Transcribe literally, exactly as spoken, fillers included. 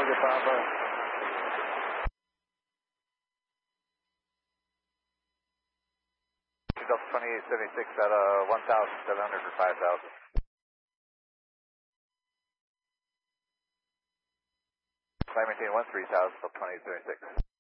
Omega Papa. Delta twenty-eight seventy-six at uh, one thousand seven hundred for five thousand. Flight maintain one three thousand, Delta twenty-eight seventy-six.